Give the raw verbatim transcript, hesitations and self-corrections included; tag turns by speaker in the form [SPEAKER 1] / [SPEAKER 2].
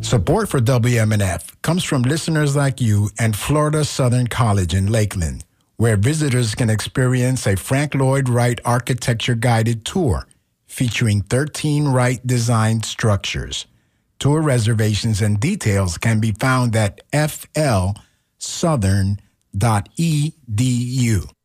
[SPEAKER 1] Support for W M N F comes from listeners like you and Florida Southern College in Lakeland, where visitors can experience a Frank Lloyd Wright architecture-guided tour featuring thirteen Wright designed structures. Tour reservations and details can be found at f l southern dot e d u.